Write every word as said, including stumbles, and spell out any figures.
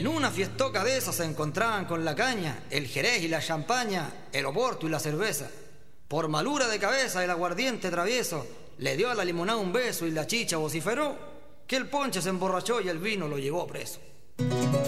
En una fiestoca de esas se encontraban con la caña, el jerez y la champaña, el oporto y la cerveza. Por malura de cabeza el aguardiente travieso le dio a la limonada un beso y la chicha vociferó que el ponche se emborrachó y el vino lo llevó preso.